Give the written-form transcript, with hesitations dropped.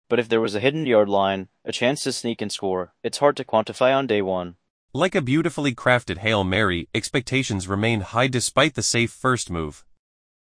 But if there was a hidden yard line, a chance to sneak and score, it's hard to quantify on day one. Like a beautifully crafted Hail Mary, expectations remain high despite the safe first move.